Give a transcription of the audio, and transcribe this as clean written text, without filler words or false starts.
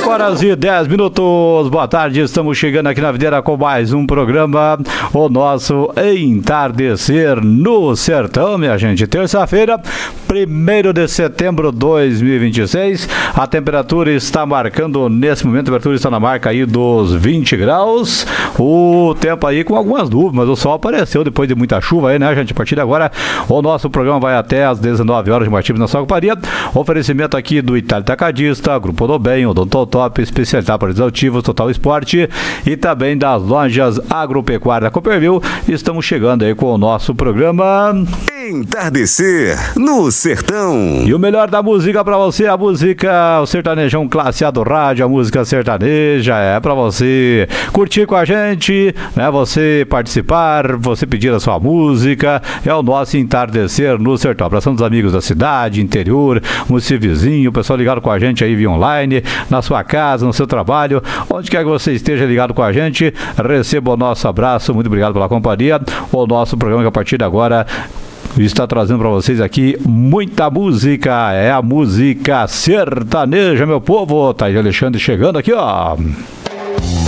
5h10. Boa tarde, estamos chegando aqui na Videira com mais um programa, o nosso Entardecer no Sertão, minha gente. Terça-feira, 1º de setembro de 2026. A temperatura está marcando, nesse momento, a temperatura está na marca aí dos 20 graus. O tempo aí com algumas nuvens, mas o sol apareceu depois de muita chuva aí, né, gente? A partir de agora, o nosso programa vai até às 19 horas de motivo na sua companhia. Oferecimento aqui do Itália Atacadista, Grupo do Bem, Odontotop, especialidade para exaustivos, Total Esporte e também das lojas Agropecuária da Copperville. Estamos chegando aí com o nosso programa Entardecer no Sertão. E o melhor da música pra você, a música, o sertanejão classe A do rádio, a música sertaneja, é pra você curtir com a gente, né? Você participar, você pedir a sua música, é o nosso Entardecer no Sertão. Abração dos amigos da cidade, interior, município vizinho, o pessoal ligado com a gente aí via online, na sua casa, no seu trabalho, onde quer que você esteja ligado com a gente, receba o nosso abraço, muito obrigado pela companhia. O nosso programa que a partir de agora está trazendo para vocês aqui muita música, é a música sertaneja, meu povo. Tá aí Alexandre chegando aqui, ó.